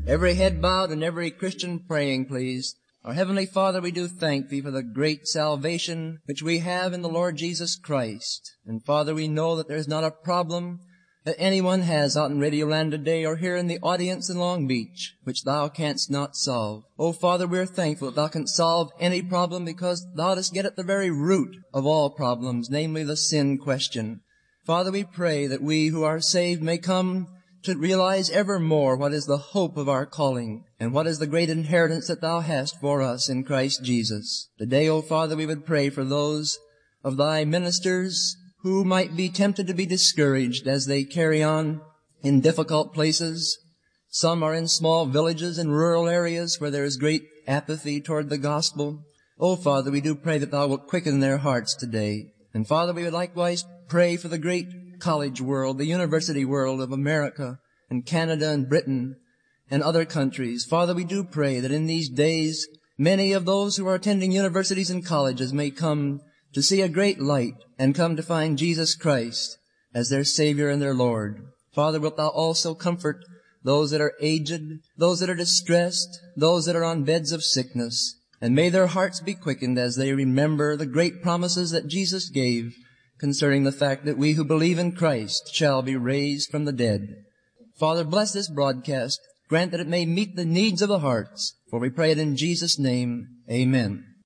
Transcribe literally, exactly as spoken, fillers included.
Every head bowed and every Christian praying, please. Our Heavenly Father, we do thank Thee for the great salvation which we have in the Lord Jesus Christ. And Father, we know that there's not a problem that anyone has out in Radio Land today or here in the audience in Long Beach which Thou canst not solve. Oh, Father, we're thankful that Thou canst solve any problem because Thou dost get at the very root of all problems, namely the sin question. Father, we pray that we who are saved may come to realize ever more what is the hope of our calling and what is the great inheritance that Thou hast for us in Christ Jesus. Today, O Father, we would pray for those of Thy ministers who might be tempted to be discouraged as they carry on in difficult places. Some are in small villages and rural areas where there is great apathy toward the gospel. O Father, we do pray that Thou wilt quicken their hearts today. And Father, we would likewise pray for the great college world, the university world of America and Canada and Britain and other countries. Father, we do pray that in these days many of those who are attending universities and colleges may come to see a great light and come to find Jesus Christ as their Savior and their Lord. Father, wilt Thou also comfort those that are aged, those that are distressed, those that are on beds of sickness, and may their hearts be quickened as they remember the great promises that Jesus gave concerning the fact that we who believe in Christ shall be raised from the dead. Father, bless this broadcast. Grant that it may meet the needs of the hearts. For we pray it in Jesus' name. Amen.